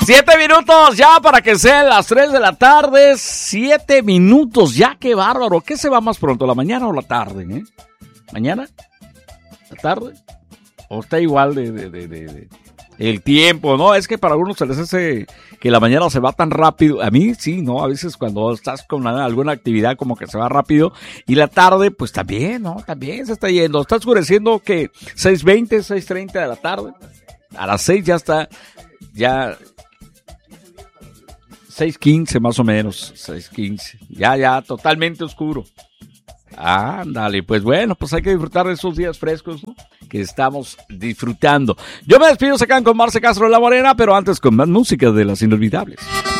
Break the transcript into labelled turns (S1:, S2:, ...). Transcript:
S1: 7 minutos ya para que sean las 3 de la tarde. 7 minutos ya, qué bárbaro. ¿Qué se va más pronto, la mañana o la tarde? ¿Mañana? ¿La tarde? ¿O está igual de el tiempo? No, es que para algunos se les hace que la mañana se va tan rápido. A mí sí, ¿no? A veces cuando estás con alguna actividad como que se va rápido. Y la tarde, pues también, ¿no? También se está yendo. Está oscureciendo que 6:20, 6:30 de la tarde. A las 6 ya está, ya 6:15 más o menos, 6:15. Ya, totalmente oscuro. Ándale, pues bueno, pues hay que disfrutar de esos días frescos, ¿no? Que estamos disfrutando. Yo me despido, se quedan con Marce Castro La Morena, pero antes con más música de las inolvidables.